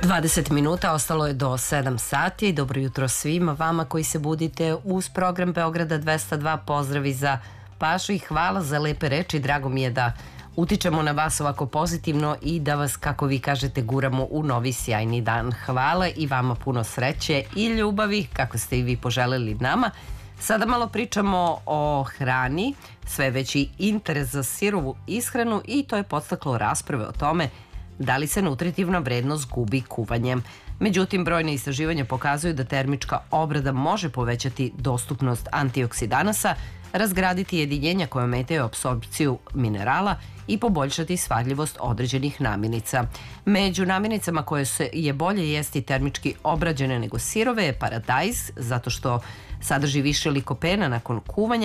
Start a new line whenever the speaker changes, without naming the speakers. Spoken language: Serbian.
20 minuta, ostalo je do 7 sati. Dobro jutro svima vama koji se budite uz program Beograda 202. Pozdravi za Pašu i hvala za lepe reči. Drago mi je da utičemo na vas ovako pozitivno i da vas, kako vi kažete, guramo u novi sjajni dan. Hvala i vama puno sreće i ljubavi, kako ste i vi poželeli nama. Sada malo pričamo o hrani, sve veći interes za sirovu ishranu i to je podstaklo rasprave o tome da li se nutritivna vrednost gubi kuvanjem. Međutim, brojne istraživanja pokazuju da termička obrada može povećati dostupnost antioksidanasa, razgraditi jedinjenja koje ometaju apsorpciju minerala i poboljšati svadljivost određenih namirnica. Među namirnicama koje je bolje jesti termički obrađene nego sirove je paradajz, zato što sadrži više likopena nakon kuvanja,